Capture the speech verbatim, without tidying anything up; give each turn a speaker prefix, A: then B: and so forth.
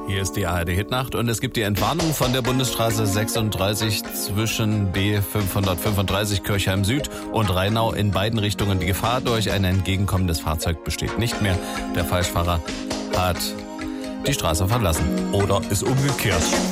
A: Hier ist die A R D-Hitnacht und es gibt die Entwarnung von der Bundesstraße sechsunddreißig zwischen B fünfhundertfünfunddreißig Kirchheim Süd und Rheinau in beiden Richtungen. Die Gefahr durch ein entgegenkommendes Fahrzeug besteht nicht mehr. Der Falschfahrer hat die Straße verlassen oder ist umgekehrt.